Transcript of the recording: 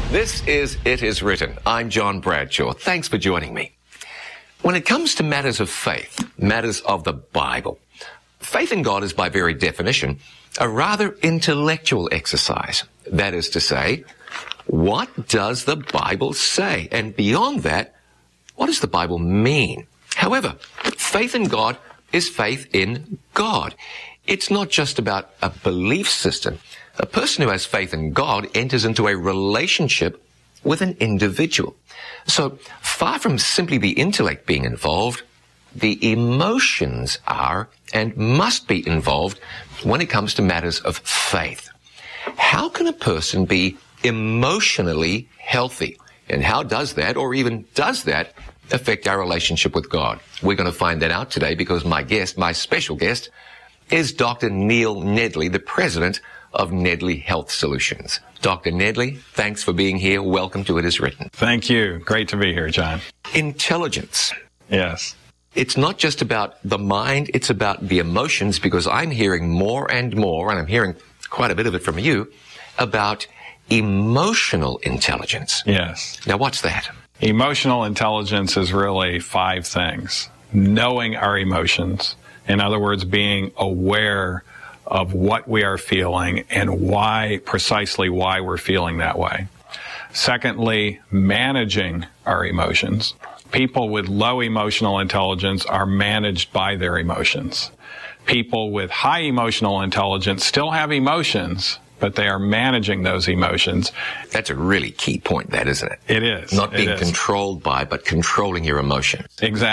This is It Is Written. I'm John Bradshaw. Thanks for joining me. When it comes to matters of faith, matters of the Bible, faith in God is by very definition a rather intellectual exercise. That is to say, what does the Bible say? And beyond that, what does the Bible mean? However, faith in God is faith in God. It's not just about a belief system. A person who has faith in God enters into a relationship with an individual. So far from simply the intellect being involved, the emotions are and must be involved when it comes to matters of faith. How can a person be emotionally healthy? And how does that, or even does that, affect our relationship with God? We're going to find that out today because my special guest, is Dr. Neil Nedley, the president of Nedley Health Solutions. Dr. Nedley, thanks for being here. Welcome to It Is Written. Thank you. Great to be here, John. Intelligence. Yes. It's not just about the mind, it's about the emotions, because I'm hearing more and more, and I'm hearing quite a bit of it from you, about emotional intelligence. Yes. Now, what's that? Emotional intelligence is really 5 things. Knowing our emotions. In other words, being aware of what we are feeling and precisely why we're feeling that way. Secondly, managing our emotions. People with low emotional intelligence are managed by their emotions. People with high emotional intelligence still have emotions, but they are managing those emotions. That's a really key point, that, isn't it? It is. Not being controlled by, but controlling your emotions. Exactly.